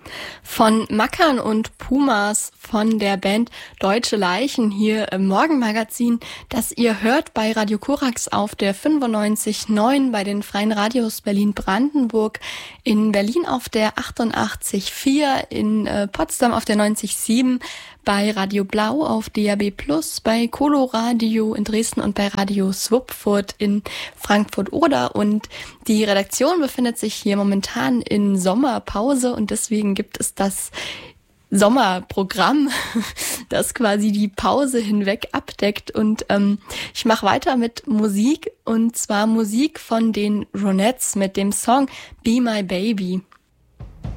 Von Mackern und Pumas von der Band Deutsche Leichen hier im Morgenmagazin, das ihr hört bei Radio Korax auf der 95.9 bei den Freien Radios Berlin-Brandenburg, in Berlin auf der 88.4, in Potsdam auf der 90.7, bei Radio Blau auf DAB+, bei Coloradio in Dresden und bei Radio Swupfurt in Frankfurt-Oder. Und die Redaktion befindet sich hier momentan in Sommerpause und deswegen gibt es das Sommerprogramm, das quasi die Pause hinweg abdeckt. Und ich mache weiter mit Musik, und zwar Musik von den Ronettes mit dem Song Be My Baby.